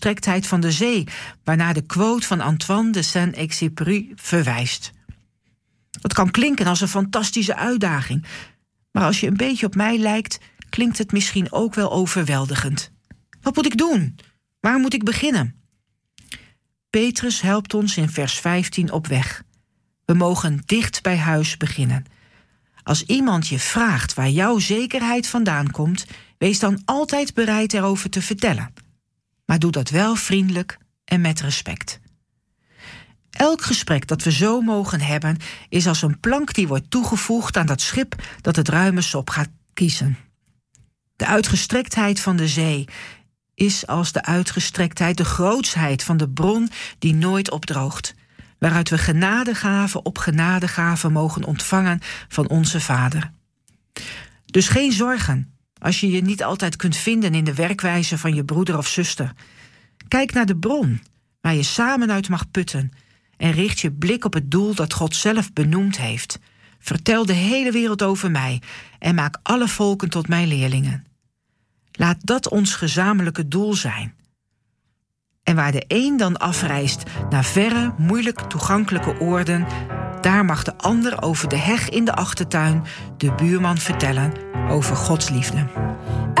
uitgestrektheid van de zee, waarnaar de quote van Antoine de Saint-Exupéry verwijst. Dat kan klinken als een fantastische uitdaging, maar als je een beetje op mij lijkt, klinkt het misschien ook wel overweldigend. Wat moet ik doen? Waar moet ik beginnen? Petrus helpt ons in vers 15 op weg. We mogen dicht bij huis beginnen. Als iemand je vraagt waar jouw zekerheid vandaan komt, wees dan altijd bereid erover te vertellen. Maar doe dat wel vriendelijk en met respect. Elk gesprek dat we zo mogen hebben, is als een plank die wordt toegevoegd aan dat schip dat het ruime sop gaat kiezen. De uitgestrektheid van de zee is als de uitgestrektheid, de grootsheid van de bron die nooit opdroogt, waaruit we genadegave op genadegave mogen ontvangen van onze Vader. Dus geen zorgen als je je niet altijd kunt vinden in de werkwijze van je broeder of zuster. Kijk naar de bron, waar je samen uit mag putten, en richt je blik op het doel dat God zelf benoemd heeft. Vertel de hele wereld over mij en maak alle volken tot mijn leerlingen. Laat dat ons gezamenlijke doel zijn. En waar de een dan afreist naar verre, moeilijk toegankelijke oorden, daar mag de ander over de heg in de achtertuin de buurman vertellen over Gods liefde.